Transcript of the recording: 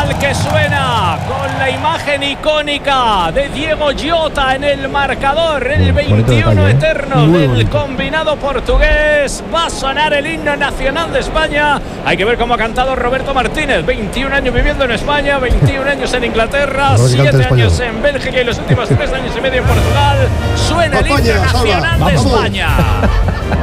Portugal que suena con la imagen icónica de Diego Jota en el marcador, el 21 eterno del combinado portugués. Va a sonar el himno nacional de España. Hay que ver cómo ha cantado Roberto Martínez, 21 años viviendo en España, 21 años en Inglaterra, 7 años en Bélgica y los últimos 3 años y medio en Portugal. Suena el himno nacional de España.